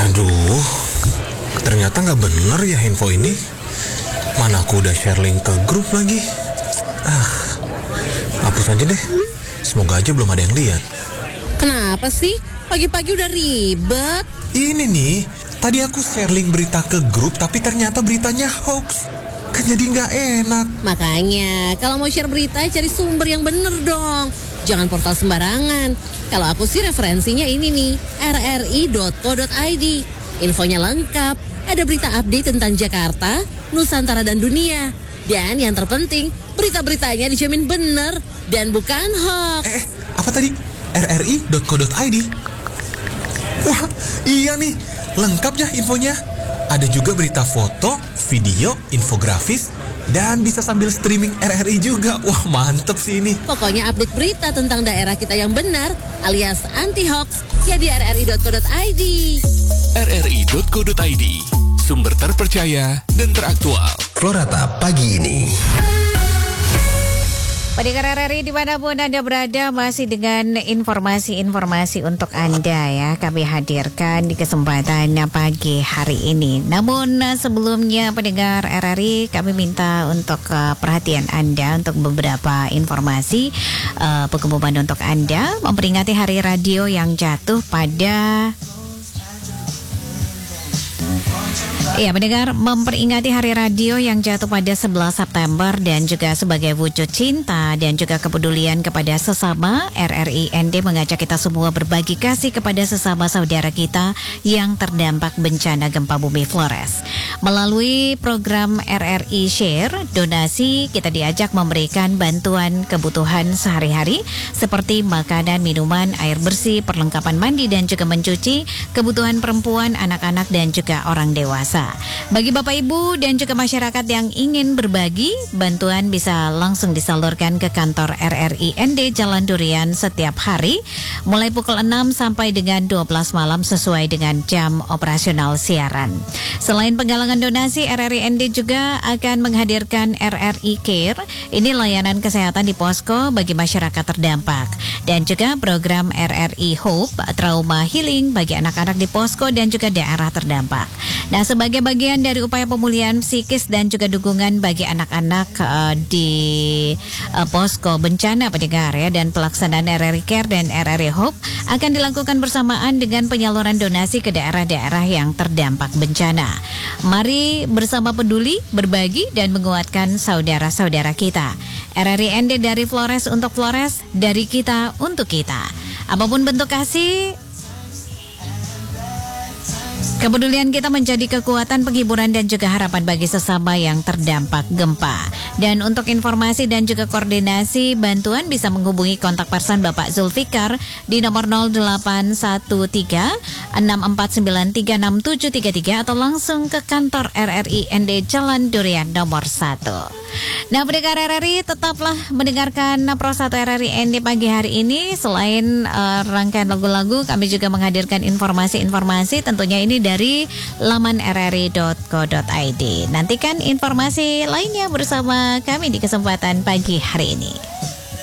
Aduh, ternyata nggak bener ya info ini. Mana aku udah share link ke grup lagi. Hapus aja deh. Semoga aja belum ada yang lihat. Kenapa sih? Pagi-pagi udah ribet. Ini nih, tadi aku share link berita ke grup tapi ternyata beritanya hoax. Kan jadi nggak enak. Makanya, kalau mau share berita cari sumber yang bener dong. Jangan portal sembarangan. Kalau aku sih referensinya ini nih, rri.co.id. Infonya lengkap. Ada berita update tentang Jakarta, Nusantara dan dunia. Dan yang terpenting, berita-beritanya dijamin bener dan bukan hoax. Apa tadi? rri.co.id. Wah, iya nih, lengkap ya infonya. Ada juga berita foto, video, infografis, dan bisa sambil streaming RRI juga. Wah, mantep sih ini. Pokoknya update berita tentang daerah kita yang benar alias anti hoax ya di rri.co.id. rri.co.id, sumber terpercaya dan teraktual. Florata pagi ini. Pendengar RRI dimanapun Anda berada, masih dengan informasi-informasi untuk Anda ya kami hadirkan di kesempatan pagi hari ini. Namun sebelumnya pendengar RRI, kami minta untuk perhatian Anda untuk beberapa informasi pengumuman untuk Anda memperingati Hari Radio yang jatuh pada pendengar, memperingati Hari Radio yang jatuh pada 11 September dan juga sebagai wujud cinta dan juga kepedulian kepada sesama, RRI ND mengajak kita semua berbagi kasih kepada sesama saudara kita yang terdampak bencana gempa bumi Flores. Melalui program RRI Share, donasi kita diajak memberikan bantuan kebutuhan sehari-hari seperti makanan, minuman, air bersih, perlengkapan mandi dan juga mencuci, kebutuhan perempuan, anak-anak dan juga orang dewasa. Bagi Bapak Ibu dan juga masyarakat yang ingin berbagi, bantuan bisa langsung disalurkan ke kantor RRI ND Jalan Durian setiap hari mulai pukul 6 sampai dengan 12 malam sesuai dengan jam operasional siaran. Selain penggalangan donasi, RRI ND juga akan menghadirkan RRI Care. Ini layanan kesehatan di posko bagi masyarakat terdampak, dan juga program RRI Hope Trauma Healing bagi anak-anak di posko dan juga daerah terdampak. Nah, sebagai bagian dari upaya pemulihan psikis dan juga dukungan bagi anak-anak di posko bencana pendengar ya, dan pelaksanaan RRI Care dan RRI Hope akan dilakukan bersamaan dengan penyaluran donasi ke daerah-daerah yang terdampak bencana. Mari bersama peduli, berbagi dan menguatkan saudara-saudara kita. RRI ND dari Flores untuk Flores, dari kita untuk kita. Apapun bentuk kasih, kepedulian kita menjadi kekuatan, penghiburan dan juga harapan bagi sesama yang terdampak gempa. Dan untuk informasi dan juga koordinasi bantuan bisa menghubungi kontak person Bapak Zulfikar di nomor 0813-6493-6733 atau langsung ke kantor RRI ND Jalan Durian nomor 1. Nah, pendengar RRI, tetaplah mendengarkan Pro 1 RRI ND pagi hari ini. Selain rangkaian lagu-lagu, kami juga menghadirkan informasi-informasi tentunya ini dari laman rri.co.id. Nantikan informasi lainnya bersama kami di kesempatan pagi hari ini.